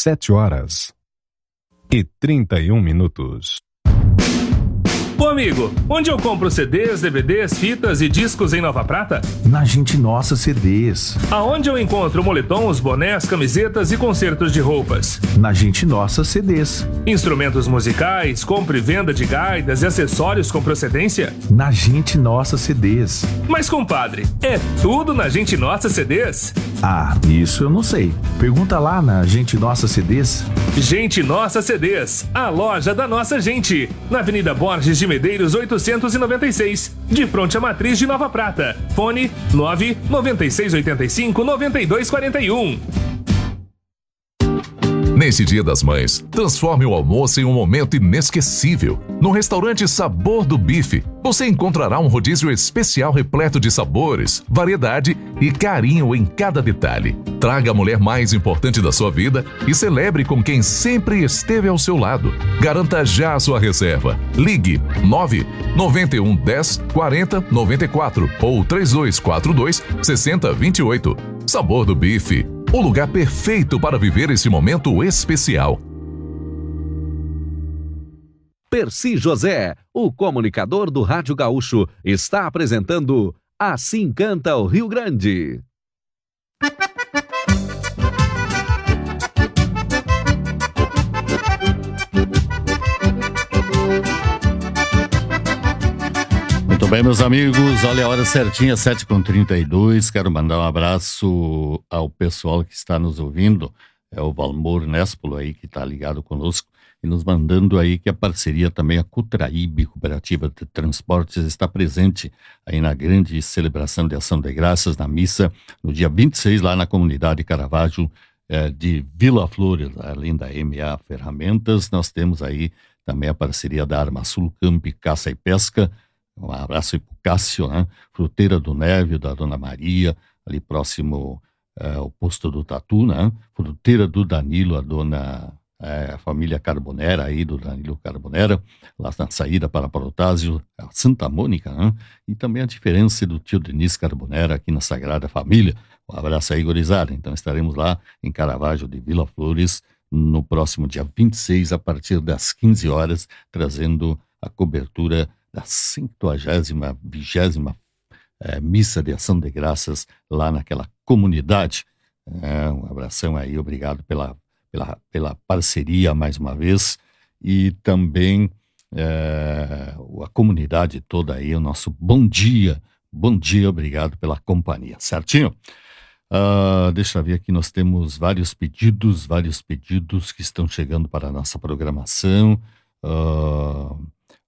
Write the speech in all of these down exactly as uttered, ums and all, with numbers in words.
sete horas e trinta e um minutos. Ô amigo, onde eu compro C Ds, D V Ds, fitas e discos em Nova Prata? Na Gente Nossa C Ds. Aonde eu encontro moletons, bonés, camisetas e concertos de roupas? Na Gente Nossa C Ds. Instrumentos musicais, compra e venda de gaitas e acessórios com procedência? Na Gente Nossa C Ds. Mas compadre, é tudo na Gente Nossa C Ds? Ah, isso eu não sei. Pergunta lá na Gente Nossa C Ds. Gente Nossa C Ds, a loja da nossa gente, na Avenida Borges de Medeiros oitocentos e noventa e seis, de fronte à matriz de Nova Prata. Fone nove nove seis oito cinco nove dois quatro um. Nesse Dia das Mães, transforme o almoço em um momento inesquecível. No restaurante Sabor do Bife, você encontrará um rodízio especial repleto de sabores, variedade e carinho em cada detalhe. Traga a mulher mais importante da sua vida e celebre com quem sempre esteve ao seu lado. Garanta já a sua reserva. Ligue nove nove um um zero quatro zero nove quatro ou três dois quatro dois seis zero dois oito. Sabor do Bife. O lugar perfeito para viver esse momento especial. Percy José, o comunicador do Rádio Gaúcho, está apresentando Assim Canta o Rio Grande. Muito bem, meus amigos, olha a hora certinha, sete e trinta e dois. Quero mandar um abraço ao pessoal que está nos ouvindo. É o Valmor Néspolo aí que está ligado conosco e nos mandando aí que a parceria também, a Cutraíbe, Cooperativa de Transportes, está presente aí na grande celebração de Ação de Graças, na missa, no dia vinte e seis, lá na comunidade Caravaggio eh, de Vila Flores, além da M A Ferramentas. Nós temos aí também a parceria da Arma Sul Camp Caça e Pesca. Um abraço aí pro Cássio, né? Fruteira do Névio, da Dona Maria, ali próximo é, ao posto do Tatu, né? Fruteira do Danilo, a dona, é, a família Carbonera aí, do Danilo Carbonera, lá na saída para Protásio, a Santa Mônica, né? E também a diferença do tio Denis Carbonera aqui na Sagrada Família. Um abraço aí, gurizada. Então estaremos lá em Caravaggio de Vila Flores no próximo dia vinte e seis, a partir das quinze horas, trazendo a cobertura da cinquagésima, vigésima é, missa de ação de graças lá naquela comunidade. É, um abração aí, obrigado pela, pela, pela parceria mais uma vez, e também é, a comunidade toda aí, o nosso bom dia, bom dia, obrigado pela companhia, certinho? Uh, deixa eu ver aqui, nós temos vários pedidos, vários pedidos que estão chegando para a nossa programação. Uh,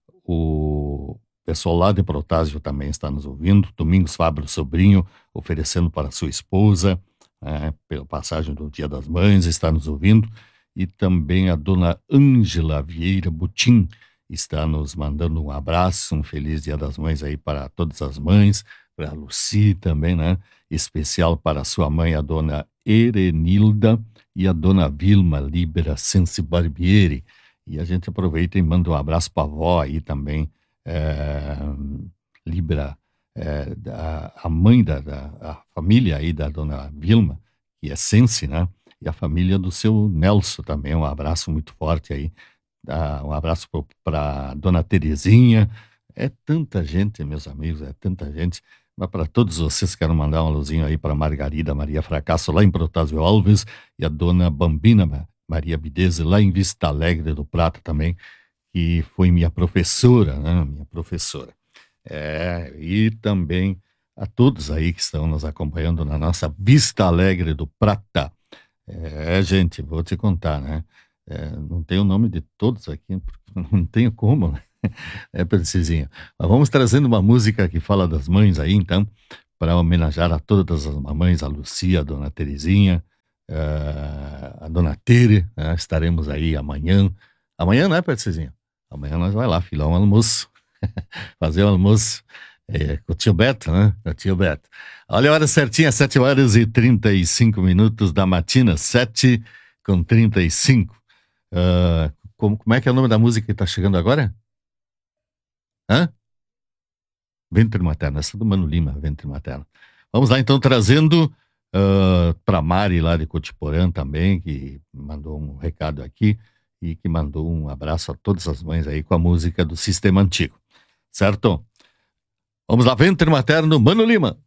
O pessoal lá de Protásio também está nos ouvindo. Domingos Fábio Sobrinho, oferecendo para sua esposa, é, pela passagem do Dia das Mães, está nos ouvindo. E também a dona Ângela Vieira Butim está nos mandando um abraço, um feliz Dia das Mães aí para todas as mães, para a Luci também, né? Especial para a sua mãe, a dona Erenilda, e a dona Vilma Libera Sensi Barbieri. E a gente aproveita e manda um abraço para a avó aí também, é, Libra, é, da, a mãe da, da a família aí da dona Vilma, que é Sense, né? E a família do seu Nelson também, um abraço muito forte aí. Uh, um abraço para dona Terezinha. É tanta gente, meus amigos, é tanta gente. Mas para todos vocês, quero mandar um alôzinho aí para Margarida Maria Fracasso, lá em Protásio Alves, e a dona Bambina Maria Bideze, lá em Vista Alegre do Prata também, que foi minha professora, né? Minha professora. É, e também a todos aí que estão nos acompanhando na nossa Vista Alegre do Prata. É, gente, vou te contar, né? É, não tenho o nome de todos aqui, porque não tenho como, né? É precisinho. Mas vamos trazendo uma música que fala das mães aí, então, para homenagear a todas as mamães, a Lucia, a dona Terezinha, Uh, a dona Tere, né? Estaremos aí amanhã. Amanhã, não é, Percizinho? Amanhã nós vai lá filar um almoço. Fazer um almoço é, com o tio Beto, né? Com o tio Beto. Olha a hora certinha, sete horas e trinta e cinco minutos da matina, sete com trinta e cinco. Uh, como, como é que é o nome da música que tá chegando agora? Hã? Ventre Materno, essa é do Mano Lima, Ventre Materno. Vamos lá então, trazendo Uh, para Mari lá de Cotiporã também, que mandou um recado aqui e que mandou um abraço a todas as mães aí com a música do Sistema Antigo. Certo? Vamos lá, Ventre Materno, Mano Lima.